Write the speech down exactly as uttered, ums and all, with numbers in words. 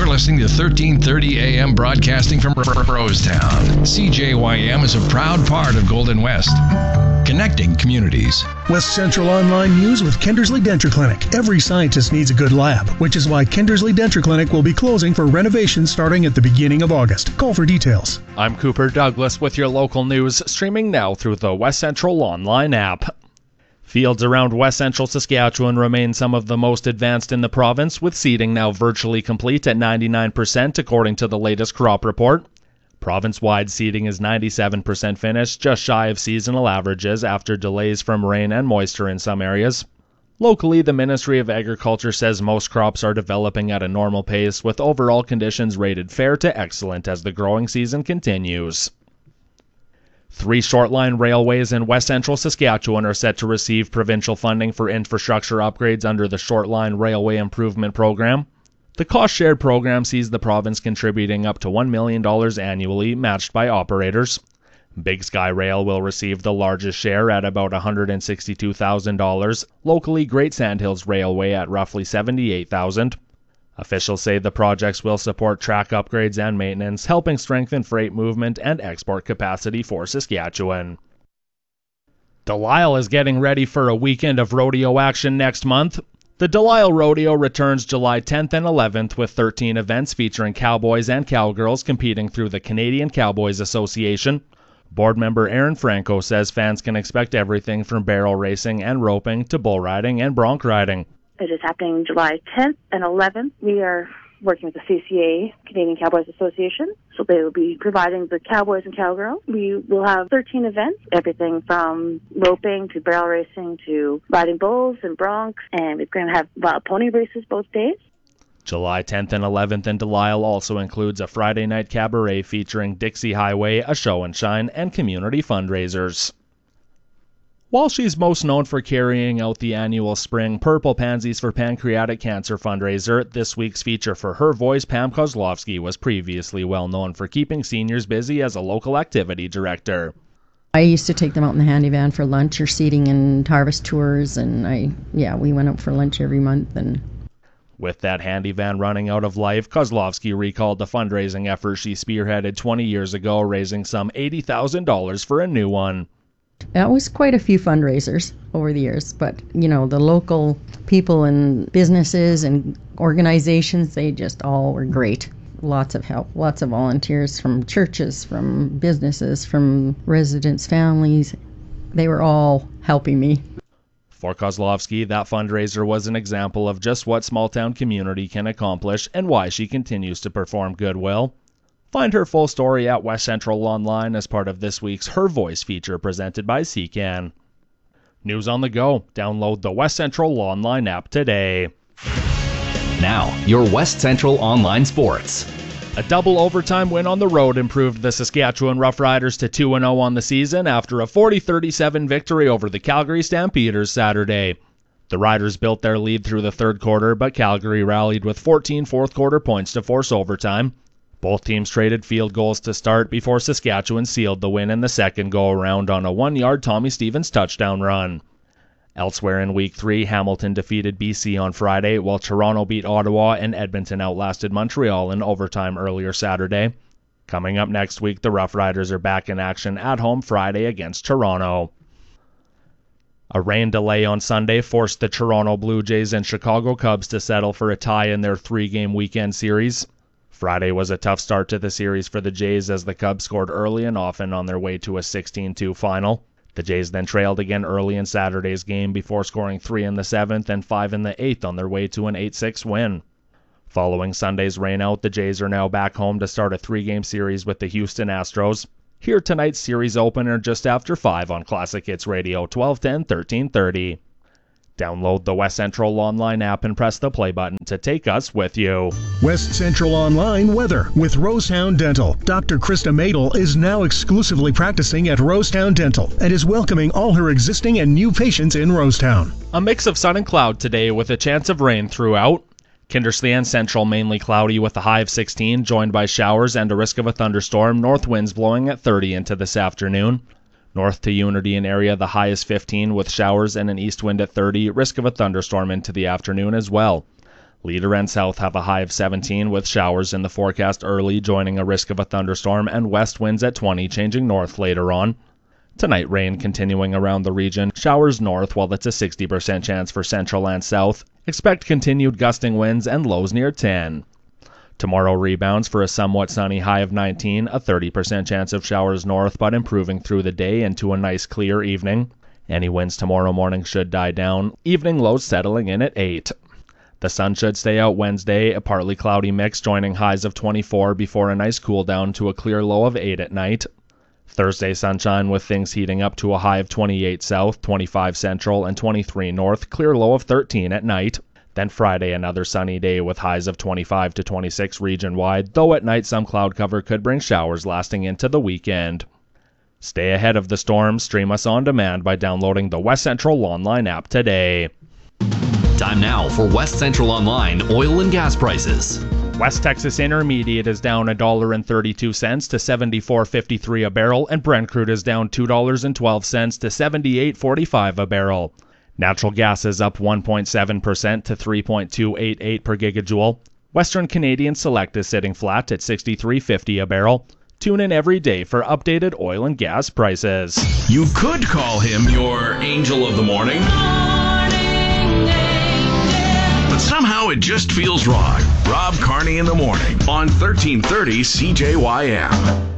You're listening to thirteen thirty A M broadcasting from Rosetown. C J Y M is a proud part of Golden West, connecting communities. West Central Online News with Kindersley Denture Clinic. Every scientist needs a good lab, which is why Kindersley Denture Clinic will be closing for renovation starting at the beginning of August. Call for details. I'm Cooper Douglas with your local news, streaming now through the West Central Online app. Fields around West Central Saskatchewan remain some of the most advanced in the province, with seeding now virtually complete at ninety-nine percent according to the latest crop report. Province-wide seeding is ninety-seven percent finished, just shy of seasonal averages after delays from rain and moisture in some areas. Locally, the Ministry of Agriculture says most crops are developing at a normal pace, with overall conditions rated fair to excellent as the growing season continues. Three short-line railways in West Central Saskatchewan are set to receive provincial funding for infrastructure upgrades under the Short-Line Railway Improvement Program. The cost-shared program sees the province contributing up to one million dollars annually, matched by operators. Big Sky Rail will receive the largest share at about one hundred sixty-two thousand dollars, locally Great Sandhills Railway at roughly seventy-eight thousand dollars. Officials say the projects will support track upgrades and maintenance, helping strengthen freight movement and export capacity for Saskatchewan. Delisle is getting ready for a weekend of rodeo action next month. The Delisle Rodeo returns July tenth and eleventh with thirteen events featuring cowboys and cowgirls competing through the Canadian Cowboys Association. Board member Aaron Franco says fans can expect everything from barrel racing and roping to bull riding and bronc riding. It is happening July tenth and eleventh. We are working with the C C A, Canadian Cowboys Association, so they will be providing the cowboys and cowgirls. We will have thirteen events, everything from roping to barrel racing to riding bulls and broncs, and we're going to have wild pony races both days. July tenth and eleventh in Delisle also includes a Friday night cabaret featuring Dixie Highway, a show and shine, and community fundraisers. While she's most known for carrying out the annual Spring Purple Pansies for Pancreatic Cancer fundraiser, this week's feature for Her Voice, Pam Kozlowski, was previously well known for keeping seniors busy as a local activity director. I used to take them out in the handy van for lunch or seating and harvest tours, and I, yeah, we went out for lunch every month. And with that handy van running out of life, Kozlowski recalled the fundraising effort she spearheaded twenty years ago, raising some eighty thousand dollars for a new one. That was quite a few fundraisers over the years, but, you know, the local people and businesses and organizations, they just all were great. Lots of help, lots of volunteers from churches, from businesses, from residents' families. They were all helping me. For Kozlowski, that fundraiser was an example of just what small-town community can accomplish and why she continues to perform goodwill. Find her full story at West Central Online as part of this week's Her Voice feature presented by C C A N. News on the go. Download the West Central Online app today. Now, your West Central Online sports. A double overtime win on the road improved the Saskatchewan Roughriders to two and oh on the season after a forty thirty-seven victory over the Calgary Stampeders Saturday. The Riders built their lead through the third quarter, but Calgary rallied with fourteen fourth-quarter points to force overtime. Both teams traded field goals to start before Saskatchewan sealed the win in the second go-around on a one-yard Tommy Stevens touchdown run. Elsewhere in Week three, Hamilton defeated B C on Friday, while Toronto beat Ottawa and Edmonton outlasted Montreal in overtime earlier Saturday. Coming up next week, the Roughriders are back in action at home Friday against Toronto. A rain delay on Sunday forced the Toronto Blue Jays and Chicago Cubs to settle for a tie in their three-game weekend series. Friday was a tough start to the series for the Jays as the Cubs scored early and often on their way to a sixteen two final. The Jays then trailed again early in Saturday's game before scoring three in the seventh and five in the eighth on their way to an eight six win. Following Sunday's rainout, the Jays are now back home to start a three-game series with the Houston Astros. Hear tonight's series opener just after five on Classic Hits Radio, twelve ten, thirteen thirty. Download the West Central Online app and press the play button to take us with you. West Central Online weather with Rosetown Dental. Doctor Krista Madel is now exclusively practicing at Rosetown Dental and is welcoming all her existing and new patients in Rosetown. A mix of sun and cloud today with a chance of rain throughout. Kindersley and Central mainly cloudy with a high of sixteen, joined by showers and a risk of a thunderstorm. North winds blowing at thirty into this afternoon. North to Unity and area, the high is fifteen with showers and an east wind at thirty, risk of a thunderstorm into the afternoon as well. Leader and South have a high of seventeen with showers in the forecast early, joining a risk of a thunderstorm, and west winds at twenty, changing north later on. Tonight, rain continuing around the region. Showers north while it's a sixty percent chance for central and south. Expect continued gusting winds and lows near ten. Tomorrow rebounds for a somewhat sunny high of nineteen, a thirty percent chance of showers north, but improving through the day into a nice clear evening. Any winds tomorrow morning should die down. Evening lows settling in at eight. The sun should stay out Wednesday, a partly cloudy mix joining highs of twenty-four before a nice cool down to a clear low of eight at night. Thursday sunshine with things heating up to a high of twenty-eight south, twenty-five central, and twenty-three north, clear low of thirteen at night. Then Friday another sunny day with highs of twenty-five to twenty-six region-wide, though at night some cloud cover could bring showers lasting into the weekend. Stay ahead of the storm. Stream us on demand by downloading the West Central Online app today. Time now for West Central Online oil and gas prices. West Texas Intermediate is down one dollar and thirty-two cents to seventy-four fifty-three a barrel, and Brent crude is down two dollars and twelve cents to seventy-eight forty-five a barrel. Natural gas is up one point seven percent to three point two eight eight per gigajoule. Western Canadian Select is sitting flat at sixty-three fifty a barrel. Tune in every day for updated oil and gas prices. You could call him your angel of the morning, but somehow it just feels wrong. Rob Carney in the morning on thirteen thirty C J Y M.